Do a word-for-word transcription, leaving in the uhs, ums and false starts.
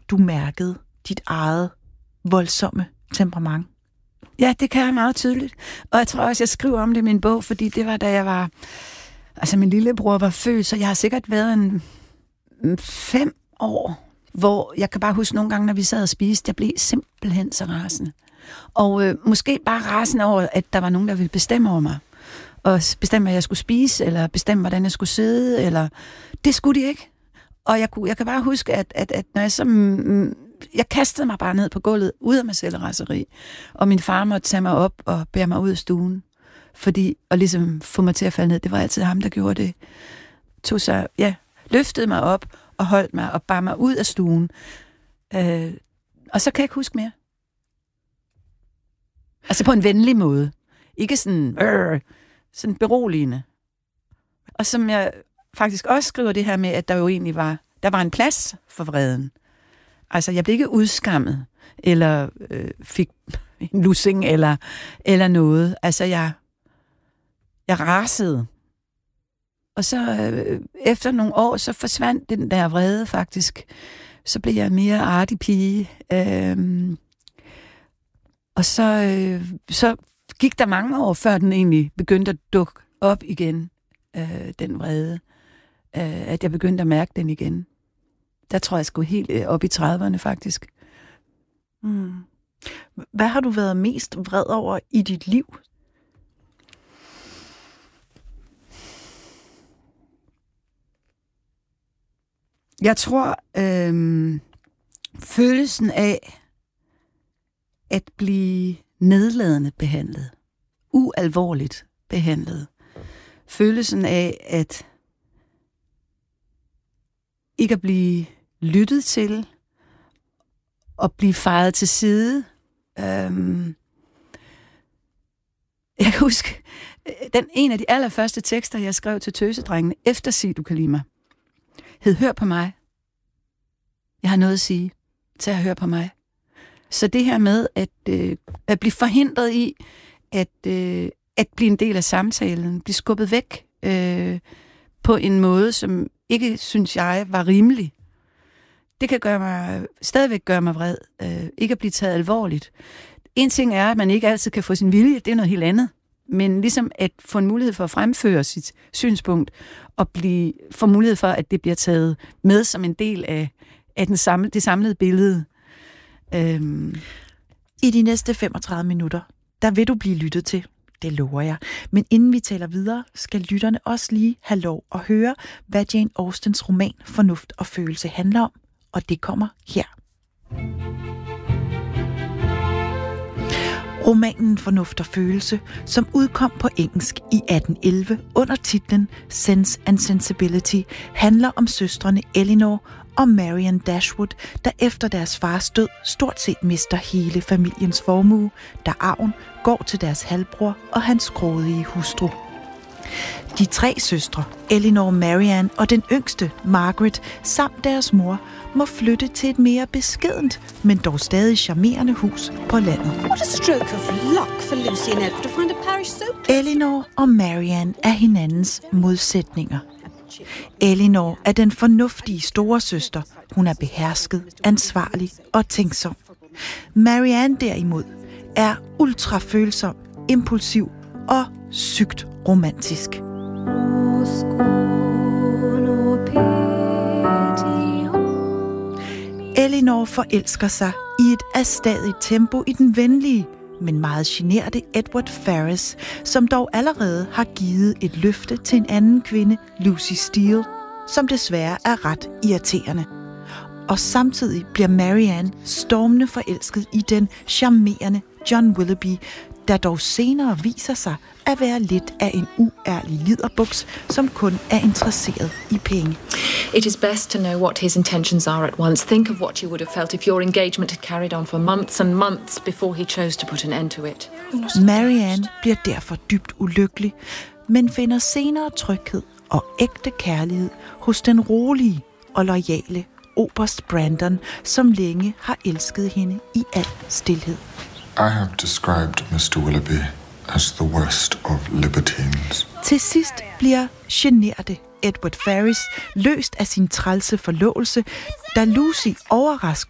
du mærkede dit eget voldsomme temperament? Ja, det kan jeg meget tydeligt. Og jeg tror også, jeg skriver om det i min bog, fordi det var, da jeg var... Altså, min lillebror var født, så jeg har sikkert været en fem år, hvor jeg kan bare huske nogle gange, når vi sad og spiste, jeg blev simpelthen så rasende. Og øh, måske bare rasende over, at der var nogen, der ville bestemme over mig. Og bestemme, hvad jeg skulle spise, eller bestemme, hvordan jeg skulle sidde, eller... Det skulle de ikke. Og jeg, kunne, jeg kan bare huske, at, at, at når jeg så... Mm, jeg kastede mig bare ned på gulvet, ud af mig selv raseri. Og min far måtte tage mig op og bære mig ud af stuen. Fordi, og ligesom få mig til at falde ned. Det var altid ham, der gjorde det. Tog sig, ja, løftede mig op og holdt mig og bar mig ud af stuen. Øh, og så kan jeg ikke huske mere. Altså på en venlig måde. Ikke sådan, øh, sådan beroligende. Og som jeg faktisk også skriver det her med, at der jo egentlig var, der var en plads for vreden. Altså, jeg blev ikke udskammet, eller øh, fik en lussing, eller, eller noget. Altså, jeg, jeg rasede. Og så øh, efter nogle år, så forsvandt den der vrede faktisk. Så blev jeg en mere artig pige. Øhm, og så, øh, så gik der mange år, før den egentlig begyndte at dukke op igen, øh, den vrede. Øh, at jeg begyndte at mærke den igen. Der tror jeg sgu helt op i trediverne, faktisk. Mm. Hvad har du været mest vred over i dit liv? Jeg tror, øhm, følelsen af at blive nedladende behandlet, ualvorligt behandlet, følelsen af at ikke at blive lyttet til, og blive fejet til side. Øhm, jeg kan huske, den en af de allerførste tekster, jeg skrev til tøsedrengene, efter Sig du kan lide mig, hed Hør på mig. Jeg har noget at sige. Tag at høre på mig. Så det her med at, øh, at blive forhindret i at, øh, at blive en del af samtalen, blive skubbet væk øh, på en måde, som ikke, synes jeg, var rimelig. Det kan gøre mig, stadigvæk gøre mig vred. Øh, ikke at blive taget alvorligt. En ting er, at man ikke altid kan få sin vilje. Det er noget helt andet. Men ligesom at få en mulighed for at fremføre sit synspunkt, og blive, få mulighed for, at det bliver taget med som en del af, af den samle, det samlede billede. Øhm. I de næste femogtredive minutter, der vil du blive lyttet til. Det lover jeg. Men inden vi taler videre, skal lytterne også lige have lov at høre, hvad Jane Austens roman Fornuft og følelse handler om. Og det kommer her. Romanen Fornuft og følelse, som udkom på engelsk i atten elleve under titlen Sense and Sensibility, handler om søstrene Elinor og Marianne Dashwood, der efter deres fars død stort set mister hele familiens formue, da arven går til deres halvbror og hans grådige hustru. De tre søstre, Elinor, Marianne og den yngste, Margaret, samt deres mor, må flytte til et mere beskedent, men dog stadig charmerende hus på landet. What a stroke of luck for Lucy and Edward to find a parish so close. Elinor og Marianne er hinandens modsætninger. Elinor er den fornuftige store søster. Hun er behersket, ansvarlig og tænksom. Marianne derimod er ultrafølsom, impulsiv og sygt romantisk. Elinor forelsker sig i et afstadigt tempo i den venlige, men meget generte Edward Ferrars, som dog allerede har givet et løfte til en anden kvinde, Lucy Steele, som desværre er ret irriterende. Og samtidig bliver Marianne stormende forelsket i den charmerende John Willoughby, der dog senere viser sig at være lidt af en uærlig liderbuks, som kun er interesseret i penge. It is best to know what his intentions are at once. Think of what you would have felt if your engagement had carried on for months and months before he chose to put an end to it. Marianne bliver derfor dybt ulykkelig, men finder senere tryghed og ægte kærlighed hos den rolige og loyale oberst Brandon, som længe har elsket hende i al stilhed. I have described mister Willoughby as the worst of libertines. Til sidst bliver generte Edward Ferrars løst af sin trælse forlovelse, da Lucy overraskende